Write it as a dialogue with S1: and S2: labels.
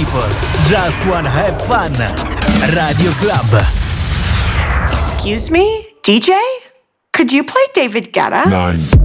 S1: people just wanna have fun. Radio Club.
S2: Excuse me? DJ? Could you play David Guetta?
S3: 9.